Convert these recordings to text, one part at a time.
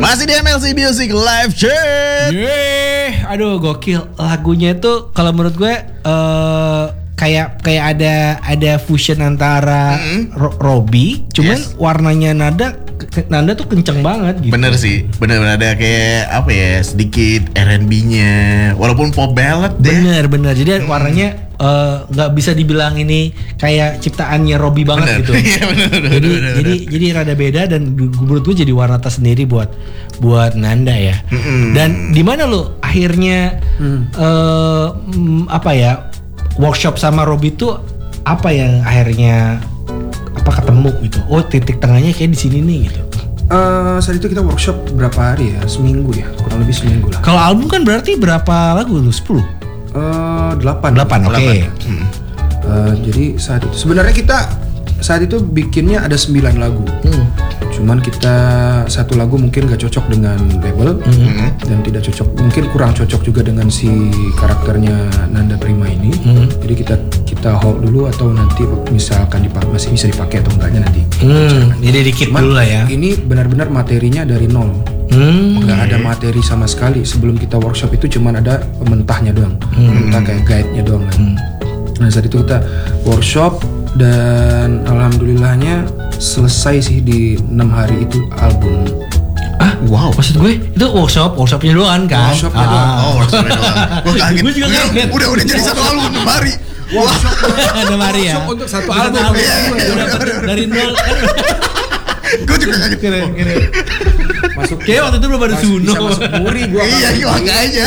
Masih di MLC Music Live Chat. Aduh gokil. Lagunya itu kalau menurut gue kayak ada fusion antara Robby, cuman warnanya nada tuh kenceng banget gitu. Bener sih, bener ada kayak apa ya, sedikit R&B-nya, walaupun pop ballad deh. Bener. Jadi warnanya nggak bisa dibilang ini kayak ciptaannya Robby banget gitu. Iya, bener. Jadi rada beda dan menurut gue jadi warna tersendiri buat Nanda ya. Dan di mana lo akhirnya apa ya, workshop sama Robby tuh apa yang akhirnya ketemu gitu? Oh, titik tengahnya kayak di sini nih gitu. Saat itu kita workshop berapa hari ya? Seminggu ya, kurang lebih seminggu lah. Kalau album kan berarti berapa lagu lu? 10? 8, oke. Jadi saat itu sebenarnya kita saat itu bikinnya ada 9 lagu. Cuman kita satu lagu mungkin gak cocok dengan label dan tidak cocok, mungkin kurang cocok juga dengan si karakternya Nanda Prima ini. Jadi kita hold dulu atau nanti misalkan masih bisa dipakai atau enggaknya nanti. Jadi dikit dulu lah ya. Ini benar-benar materinya dari nol. Nggak ada materi sama sekali. Sebelum kita workshop itu cuman ada mentahnya doang, mentah kayak guide-nya doang kan. Nah saat itu kita workshop dan alhamdulillahnya selesai sih di 6 hari itu album. Wow, maksud gue itu workshopnya doang kan? Workshopnya doang. Workshopnya doang. Gue kaget. Gue juga kaget. Udah jadi satu album 6 hari. Ada Mari ya. Workshop untuk satu album. Dari nol. Gue juga kaget. Keren. Masuk Kayak waktu itu belum ada Suno. Bisa masuk Muri gua. Iya, makanya.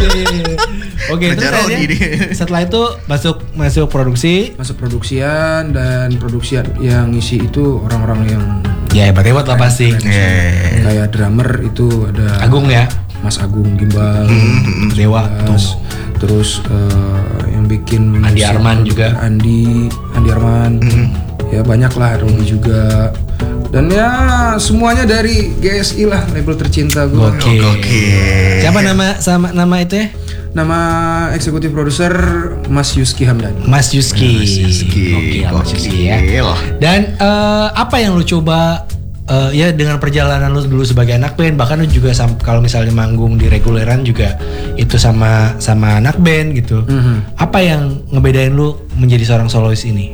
Oke, terus akhirnya setelah itu masuk produksi. Masuk produksian dan produksian yang ngisi itu orang-orang yang Ya hebat lah pasti. kayak drummer itu ada Agung ya. Mas Agung Gimbal, Dewa tuh. Terus yang bikin Andi musik Arman juga. Andi Arman. Ya banyak lah, Robi juga. Dan ya semuanya dari GSI lah, label tercinta gue. Oke. Siapa nama itu ya? Nama eksekutif produser Mas Yuski Hamdani. Mas Yuski. Gokil, Mas Yuski ya. Dan apa yang lu coba ya dengan perjalanan lu dulu sebagai anak band, bahkan lu juga kalau misalnya manggung di reguleran juga itu sama anak band gitu. Apa yang ngebedain lu menjadi seorang solois ini?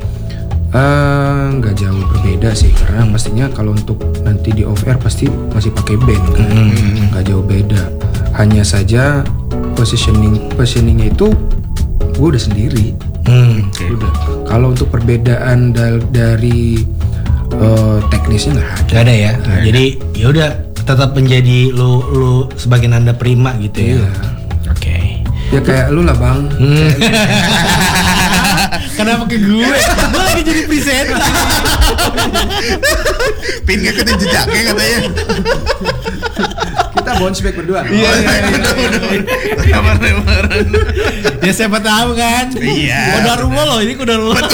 Nggak jauh berbeda sih, karena pastinya kalau untuk nanti di off air pasti masih pakai band kan. Nggak jauh beda, hanya saja positioningnya itu gue udah sendiri. Udah. Kalau untuk perbedaan dari teknisnya nggak ada ya. Jadi ya udah tetap menjadi lu sebagai Nanda Prima gitu ya. Iya. Oke. Ya kayak lu lah bang. Kenapa ke gue? Gue lagi jadi presenter. Pin ngikutin jejaknya katanya. Kita bounce back berdua. Iya. Ya siapa tahu kan. Iya. Kodarullah loh, ini kodarullah.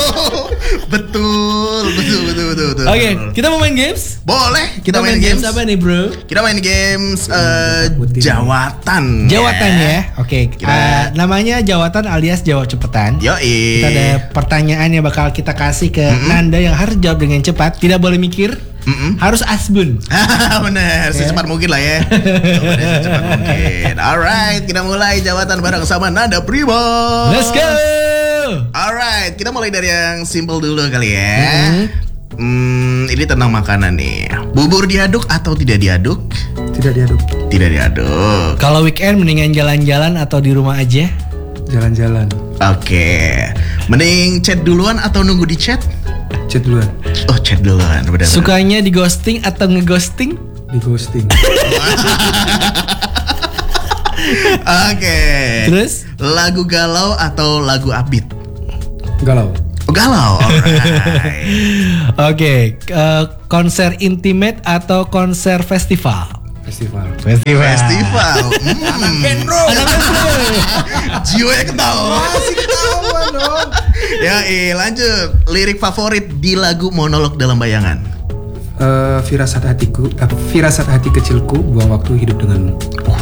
Betul. Oke, kita mau main games? Boleh, kita main games. Apa nih, bro? Kita main games jawatan. Jawatan ya. Oke. Namanya jawatan alias jawab cepetan. Yoi. Kita ada pertanyaan yang bakal kita kasih ke Nanda yang harus jawab dengan cepat, tidak boleh mikir. Harus asbun. Bener, secepat mungkin lah ya. Secepat mungkin. Alright, kita mulai jawatan bareng sama Nanda Prima. Let's go. Alright, kita mulai dari yang simple dulu kali ya. Ini tentang makanan nih. Bubur diaduk atau tidak diaduk? Tidak diaduk. Tidak diaduk. Kalau weekend mendingan jalan-jalan atau di rumah aja? Jalan-jalan. Oke. Mending chat duluan atau nunggu di chat? Chat duluan. Oh, chat duluan. Benar. Sukanya di ghosting atau ngeghosting? Di ghosting. Oke. Terus? Lagu galau atau lagu upbeat? Galau. Oh, galau. Alright. Oke. Konser intimate atau konser festival? Festival. Anak bro. Jiwanya ketawa. Masih ketawa dong. Ya, lanjut. Lirik favorit di lagu Monolog Dalam Bayangan. Firasat hati kecilku, buang waktu hidup denganmu.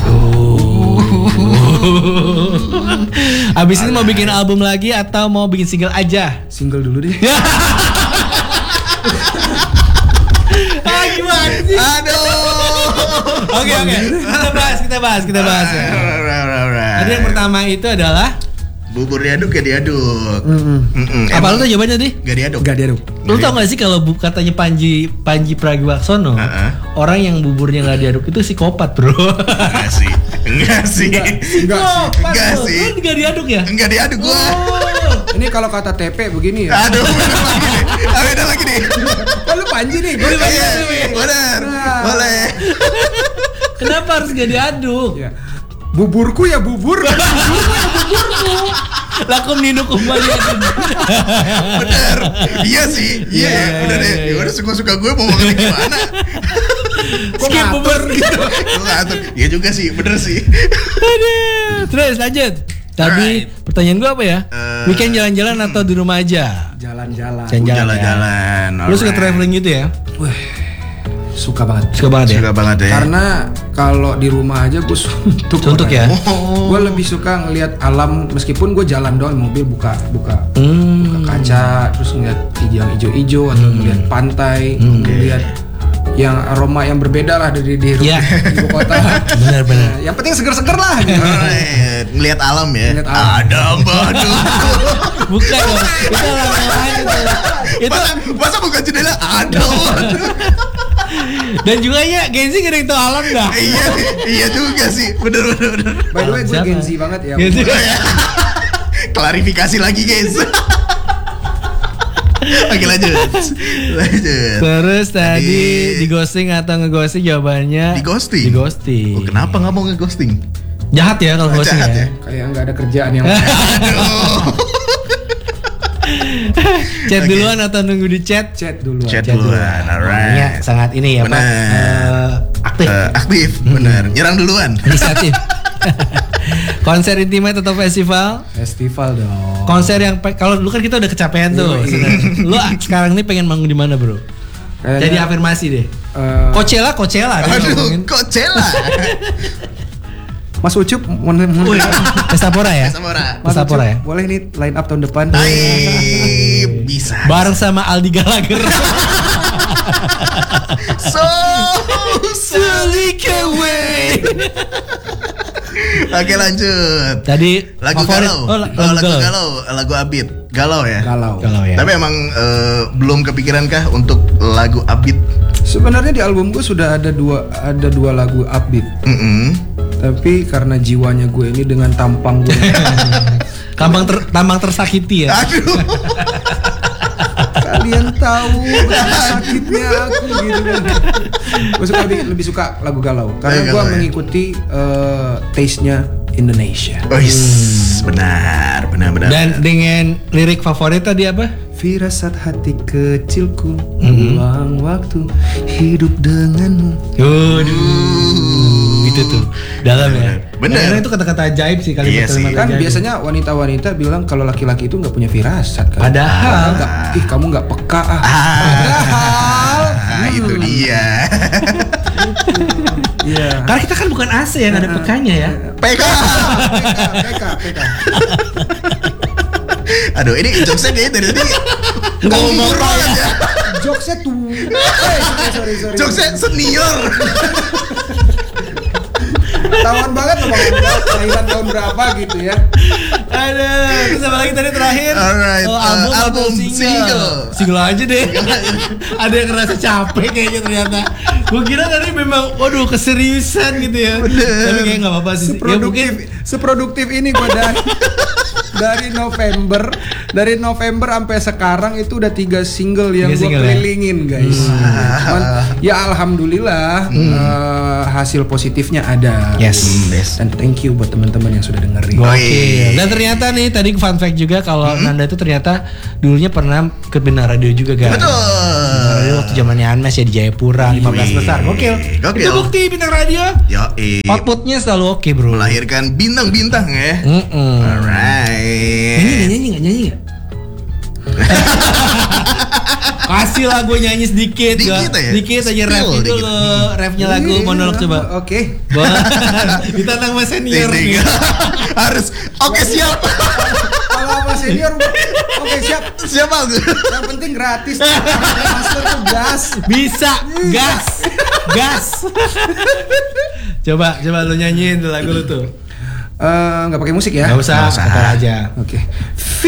Abis ini mau bikin album lagi atau mau bikin single aja? Single dulu deh. Gimana sih? Aduh. Oke. Kita bahas ya. Tadi yang pertama itu adalah bubur diaduk ya diaduk. apa lu tuh jawabannya tadi? Gak diaduk. Lu tau gak sih kalau katanya Panji Pragiwaksono, orang yang buburnya gak diaduk itu psikopat bro. Enggak sih. Enggak sih. Lu gak diaduk ya? Enggak diaduk gua. Ini kalau kata TP begini ya. Aduh, ada lagi nih. Kan lu Panji nih. Benar. Boleh. Kenapa harus gak diaduk? Ya. Buburku ya bubur. Buburku. Lakum ninu kembali. Bener. Iya sih. Iya. Udah deh. Ya udah suka-suka gue mau ngomongin gimana. Skip bubur gitu. Iya juga sih, bener sih. Aduh. Terus lanjut. Tadi pertanyaan gue apa ya? Weekend jalan-jalan atau di rumah aja? Jalan-jalan. Jalan-jalan. Lu suka traveling gitu ya? Suka banget ya. Karena kalau di rumah aja gue suntuk ya. Gue lebih suka ngelihat alam meskipun gue jalan doang mobil buka kaca terus ngeliat yang hijau-hijau atau ngeliat pantai, ngeliat yang aroma yang berbeda lah dari di ibu kota. Benar. Yang penting seger-seger lah. Gitu. Ngeliat alam ya. Ada badu. Bukan loh. Itu alam lain itu. Masa bukan jendela ada. Dan juga ya Gen Z gak ada yang tau alam dah. Iya juga sih. Bener. By the way gue Gen Z banget ya. Klarifikasi lagi guys. Oke lanjut. Terus tadi di ghosting atau ngeghosting jawabannya? Di ghosting. Oh, kenapa nggak mau ngeghosting? Jahat ya kalau ghosting ya. Kayak nggak ada kerjaan yang. Chat duluan atau nunggu di chat? Chat duluan. Alright. Ya, sangat ini ya Pak. Aktif. Benar. Nyerang duluan. Inisiatif. Konser intimate atau festival? Festival dong. Konser yang kalau dulu kan kita udah kecapean tuh. Lu sekarang ini pengen manggung di mana, Bro? Jadi afirmasi deh. Coachella. Aduh, Coachella. Mas Ucup, Pestapora ya? Pestapora ya? Boleh nih line up tahun depan. Bisa. Bareng sama Aldi Gallagher. So silly away. Oke lanjut. Tadi lagu galau. Lagu Abit. Galau ya. Galau ya. Tapi emang belum kepikiran kah untuk lagu Abit? Sebenarnya di album gue sudah ada dua lagu upbeat. Tapi karena jiwanya gue ini dengan tampang gue. tampang tersakiti ya. Aduh. Kalian tahu sakitnya aku gitu kan. Gue lebih suka lagu galau karena gue mengikuti taste-nya Indonesia. Benar. Dan dengan lirik favorit tadi apa? Firasat hati kecilku, ulang waktu hidup denganmu. Gitu tuh dalam ya. Bener. Karena itu kata-kata ajaib sih kalimat-kalimat kan ajaib. biasanya wanita-wanita bilang kalau laki-laki itu nggak punya firasat kan. Padahal kamu nggak peka Padahal itu dia. Iya. Karena kita kan bukan AC yang ada pekanya ya. PK. Aduh, ini jokesnya kayaknya dari tadi ngomong banget ya. Jokesnya tuh. Sorry. Jokesnya senior. Ketahuan banget loh Bang. Kelahiran tahun berapa gitu ya. Aduh, terus apa lagi tadi terakhir? Alright, album single. Single aja deh. Ada yang ngerasa capek kayaknya ternyata. Gue kira tadi memang, waduh keseriusan gitu ya. Bener. Tapi kayaknya nggak apa-apa sih. Seproduktif ini gue dari November sampai sekarang itu udah 3 single yang gue kelilingin guys. Cuman, ya alhamdulillah hasil positifnya ada. Yes. Dan thank you buat teman-teman yang sudah dengerin. Oke. Dan ternyata nih tadi fun fact juga kalau Nanda itu ternyata dulunya pernah ke Bintang Radio juga kan. Betul. Bintang Radio waktu zamannya Anmes ya di Jayapura 15 besar. Gokil. Itu bukti Bintang Radio. Outputnya selalu oke bro. Melahirkan bintang-bintang ya. Alright. Nyanyi nggak? Kasih lah gue nyanyi sedikit ya? Dikit aja rap dulu. Rapnya lagu monolog coba. Oke. Ditantang sama senior nih. Harus. Oke siap. Kalau sama senior oke siap. Siap aku. Yang penting gratis. Master tuh gas. Bisa gas. Coba lu nyanyiin tuh lagu lu tuh. Nggak pakai musik ya? Nggak usah, kata aja. Oke.